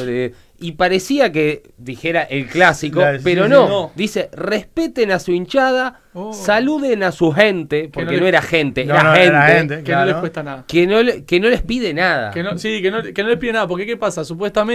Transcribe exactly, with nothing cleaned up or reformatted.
de, y parecía que dijera el clásico, Claro, sí, pero sí, no. no. Dice, respeten a su hinchada, Oh. saluden a su gente, porque no no, le- era gente, No, era, no, gente, era gente. Que Claro. no les cuesta nada. que no, le- que no les pide nada. Que no, sí, que no, que no les pide nada, porque ¿qué pasa? Supuestamente